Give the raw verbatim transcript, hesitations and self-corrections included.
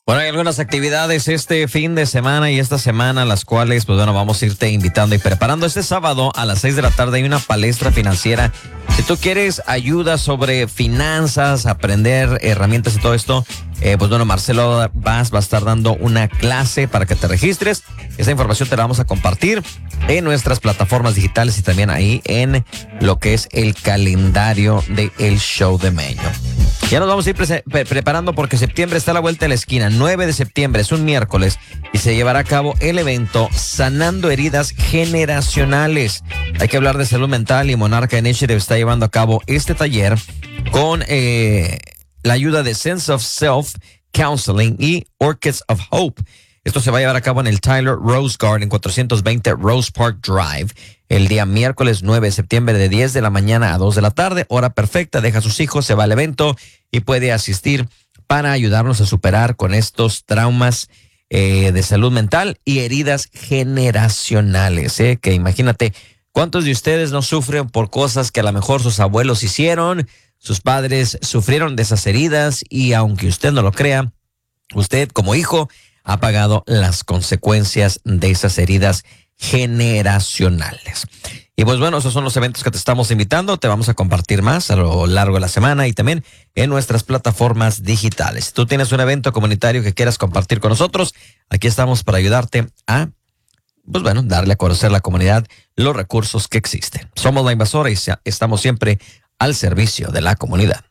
Bueno, hay algunas actividades este fin de semana y esta semana, las cuales, pues bueno, vamos a irte invitando y preparando. Este sábado a las seis de la tarde hay una palestra financiera. Si tú quieres ayuda sobre finanzas, aprender herramientas y todo esto, eh, pues bueno, Marcelo Vaz va a estar dando una clase para que te registres. Esa información te la vamos a compartir en nuestras plataformas digitales y también ahí en lo que es el calendario de El Show de Meño. Ya nos vamos a ir pre- pre- preparando porque septiembre está a la vuelta de la esquina. nueve de septiembre es un miércoles y se llevará a cabo el evento Sanando Heridas Generacionales. Hay que hablar de salud mental y Monarca Initiative está llevando a cabo este taller con eh, la ayuda de Sense of Self Counseling y Orchids of Hope. Esto se va a llevar a cabo en el Tyler Rose Garden, cuatrocientos veinte Rose Park Drive, el día miércoles nueve de septiembre de diez de la mañana a dos de la tarde. Hora perfecta, deja a sus hijos, se va al evento y puede asistir para ayudarnos a superar con estos traumas eh, de salud mental y heridas generacionales. Eh, que imagínate, ¿cuántos de ustedes no sufren por cosas que a lo mejor sus abuelos hicieron, sus padres sufrieron de esas heridas y aunque usted no lo crea, usted como hijo ha pagado las consecuencias de esas heridas generacionales? Y pues bueno, esos son los eventos que te estamos invitando. Te vamos a compartir más a lo largo de la semana y también en nuestras plataformas digitales. Si tú tienes un evento comunitario que quieras compartir con nosotros, aquí estamos para ayudarte a, pues bueno, darle a conocer a la comunidad los recursos que existen. Somos La Invasora y estamos siempre al servicio de la comunidad.